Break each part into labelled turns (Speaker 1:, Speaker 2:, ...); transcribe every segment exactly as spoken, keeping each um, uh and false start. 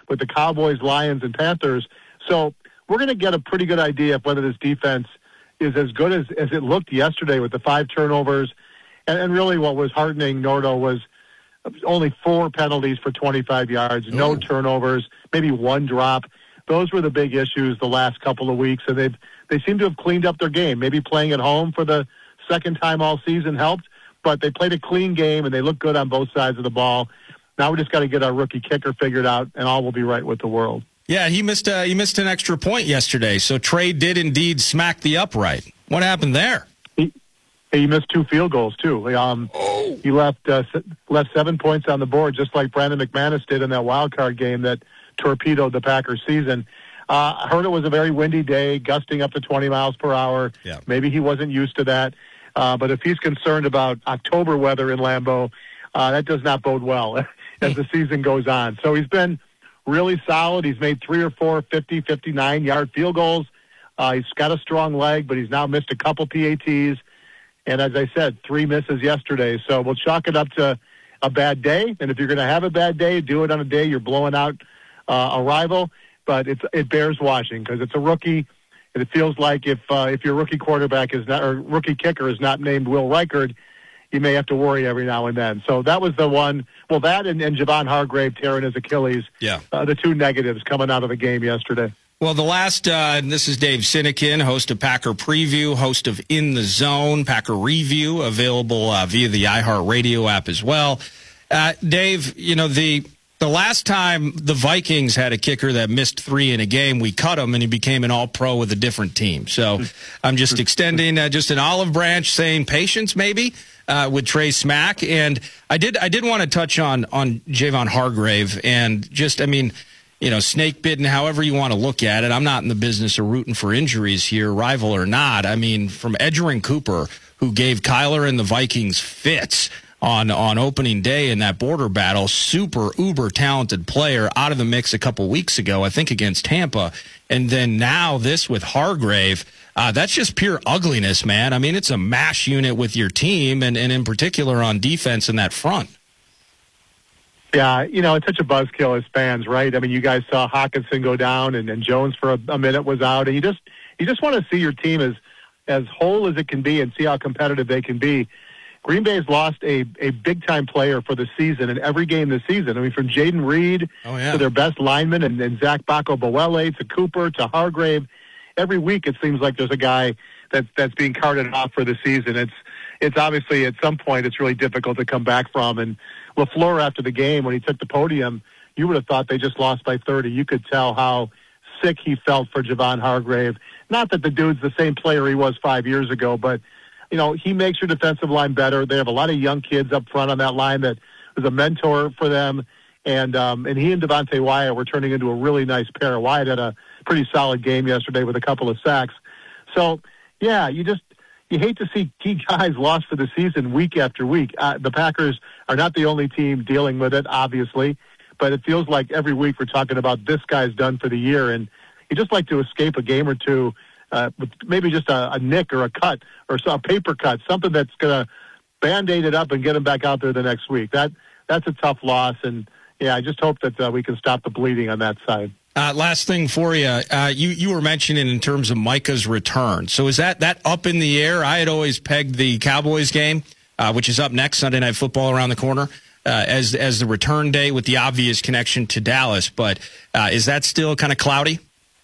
Speaker 1: with the Cowboys, Lions, and Panthers. So we're going to get a pretty good idea of whether this defense is as good as, as it looked yesterday with the five turnovers. And, and really what was heartening, Nordo, was only four penalties for twenty-five yards, no
Speaker 2: Ooh.
Speaker 1: turnovers, maybe one drop. Those were the big issues the last couple of weeks, and they've they seem to have cleaned up their game. Maybe playing at home for the second time all season helped, but they played a clean game, and they look good on both sides of the ball. Now we just got to get our rookie kicker figured out, and all will be right with the world.
Speaker 2: Yeah, he missed uh, he missed an extra point yesterday, so Trey did indeed smack the upright. What happened there?
Speaker 1: He, he missed two field goals, too. Um,
Speaker 2: oh.
Speaker 1: He left uh, left seven points on the board, just like Brandon McManus did in that wild card game that torpedoed the Packers season. Uh, I heard it was a very windy day, gusting up to twenty miles per hour.
Speaker 2: Yeah.
Speaker 1: Maybe he wasn't used to that. Uh, but if he's concerned about October weather in Lambeau, uh, that does not bode well as the season goes on. So he's been really solid. He's made three or four fifty, fifty-nine-yard field goals. Uh, he's got a strong leg, but he's now missed a couple P A Ts. And as I said, three misses yesterday. So we'll chalk it up to a bad day. And if you're going to have a bad day, do it on a day you're blowing out uh, a rival. But it's, it bears watching because it's a rookie. And it feels like if uh, if your rookie quarterback is not, or rookie kicker is not named Will Reichard, you may have to worry every now and then. So that was the one. Well, that and, and Javon Hargrave tearing his Achilles.
Speaker 2: Yeah.
Speaker 1: Uh, the two negatives coming out of the game yesterday.
Speaker 2: Well, the last, uh, and this is Dave Sinekin, host of Packer Preview, host of In the Zone, Packer Review, available uh, via the iHeartRadio app as well. Uh, Dave, you know, the the last time the Vikings had a kicker that missed three in a game, we cut him and he became an all-pro with a different team. So I'm just extending uh, just an olive branch saying patience maybe uh, with Trey Smack. And I did I did want to touch on, on Javon Hargrave and just, I mean, you know, snake bitten, however you want to look at it. I'm not in the business of rooting for injuries here, rival or not. I mean, from Edgerrin Cooper, who gave Kyler and the Vikings fits on, on opening day in that border battle, super, uber talented player out of the mix a couple weeks ago, I think against Tampa. And then now this with Hargrave, uh, that's just pure ugliness, man. I mean, it's a mash unit with your team and, and in particular on defense in that front.
Speaker 1: Yeah, you know, it's such a buzzkill as fans, right? I mean, you guys saw Hawkinson go down, and, and Jones for a, a minute was out, and you just you just want to see your team as as whole as it can be and see how competitive they can be. Green Bay's lost a, a big-time player for the season in every game this season. I mean, from Jaden Reed
Speaker 2: oh, yeah.
Speaker 1: to their best lineman and, and Zach Bacco-Boele to Cooper to Hargrave. Every week it seems like there's a guy that's, that's being carted off for the season. It's it's obviously at some point it's really difficult to come back from, and LaFleur after the game, when he took the podium, you would have thought they just lost by thirty. You could tell how sick he felt for Javon Hargrave. Not that the dude's the same player he was five years ago, but, you know, he makes your defensive line better. They have a lot of young kids up front on that line that was a mentor for them. And um, and he and Devontae Wyatt were turning into a really nice pair. Wyatt had a pretty solid game yesterday with a couple of sacks. So, yeah, you just you hate to see key guys lost for the season week after week. Uh, the Packers are not the only team dealing with it, obviously, but it feels like every week we're talking about this guy's done for the year, and you just like to escape a game or two uh, with maybe just a, a nick or a cut or so, a paper cut, something that's going to Band-Aid it up and get him back out there the next week. That That's a tough loss, and, yeah, I just hope that uh, we can stop the bleeding on that side.
Speaker 2: Uh, last thing for you. Uh, you, you were mentioning in terms of Micah's return. So is that, that up in the air? I had always pegged the Cowboys game, uh, which is up next, Sunday Night Football around the corner, uh, as as the return day with the obvious connection to Dallas. But uh, is that still kind of cloudy?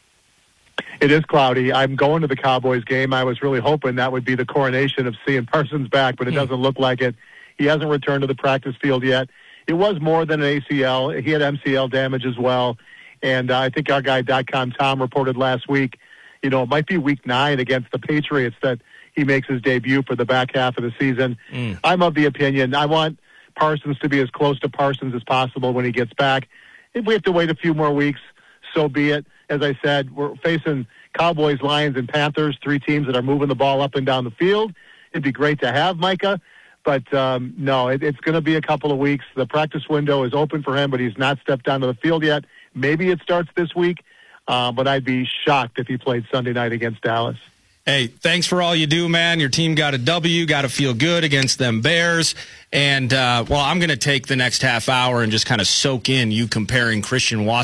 Speaker 1: It is cloudy. I'm going to the Cowboys game. I was really hoping that would be the coronation of seeing Parsons back, but it doesn't look like it. He hasn't returned to the practice field yet. It was more than an A C L. He had M C L damage as well. And uh, I think our guy, .com Tom, reported last week, you know, it might be week nine against the Patriots that he makes his debut for the back half of the season. Mm. I'm of the opinion I want Parsons to be as close to Parsons as possible when he gets back. If we have to wait a few more weeks, so be it. As I said, we're facing Cowboys, Lions, and Panthers, three teams that are moving the ball up and down the field. It'd be great to have Micah. But, um, no, it, it's going to be a couple of weeks. The practice window is open for him, but he's not stepped onto the field yet. Maybe it starts this week, uh, but I'd be shocked if he played Sunday night against Dallas.
Speaker 2: Hey, thanks for all you do, man. Your team got a W, got to feel good against them Bears. And, uh, well, I'm going to take the next half hour and just kind of soak in you comparing Christian Watson